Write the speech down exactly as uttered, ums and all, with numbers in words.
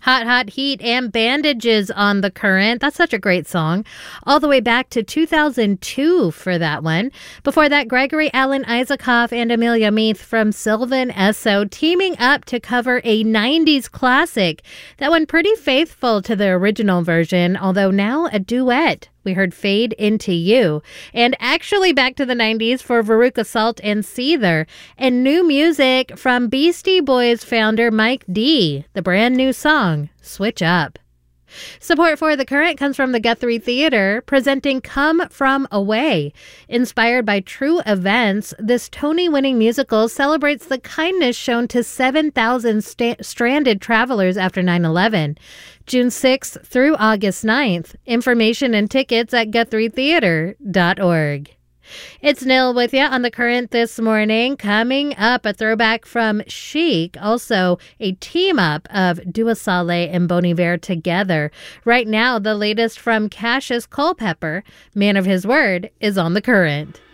Hot, Hot Heat and Bandages on the Current. That's such a great song. All the way back to two thousand two for that one. Before that, Gregory Alan Isaacoff and Amelia Meath from Sylvan Esso teaming up to cover a nineties classic. That one pretty faithful to the original version, although now a duet. We heard Fade Into You. And actually back to the nineties for Veruca Salt and Seether. And new music from Beastie Boys founder Mike D. The brand new song, Switch Up. Support for The Current comes from the Guthrie Theater, presenting Come From Away. Inspired by true events, this Tony-winning musical celebrates the kindness shown to seven thousand st- stranded travelers after nine eleven. June sixth through August ninth. Information and tickets at guthrie theater dot org. It's Nil with you on The Current this morning. Coming up, a throwback from Chic, also a team-up of Dua Saleh and Bon Iver together. Right now, the latest from Cassius Culpepper, Man of His Word, is on The Current.